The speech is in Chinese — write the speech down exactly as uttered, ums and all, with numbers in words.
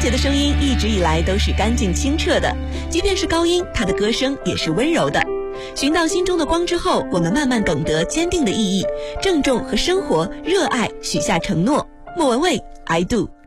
杰的声音一直以来都是干净清澈的，即便是高音，她的歌声也是温柔的。寻到心中的光之后，我们慢慢懂得坚定的意义，郑重和生活热爱许下承诺。莫文蔚 I do。